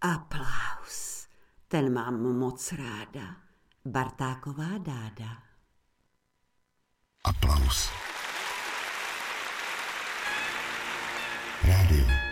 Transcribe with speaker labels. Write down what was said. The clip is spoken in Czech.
Speaker 1: Aplaus. Ten mám moc ráda. Bartáková Dáda.
Speaker 2: Aplaus. Rádio.